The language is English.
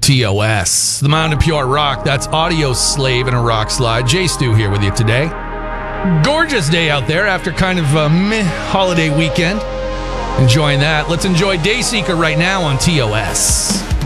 TOS, the Mountain of Pure Rock. That's Audio Slave and a Rock Slide. Jay Stu here with you today. Gorgeous day out there after kind of a meh holiday weekend. Enjoying that. Let's enjoy Dayseeker right now on TOS.